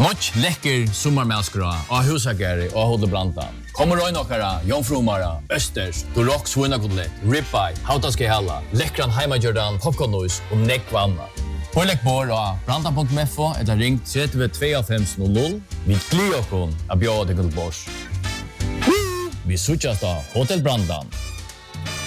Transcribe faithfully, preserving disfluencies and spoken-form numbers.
Nåt läcker sommarmälskra och husagare och Hotel Brandan. Kommer röjna okkara, jomfrumara, östers, dorok svunakotlett, ribeye, hautaske halla, läckran heimagjördan, popcornnois och nekvanna. Pålägg bor och brandan punkt f o eller ring tre två fem noll noll. Vi glir okon av bjöd till Bors. Vi suchas då Hotel Brandan.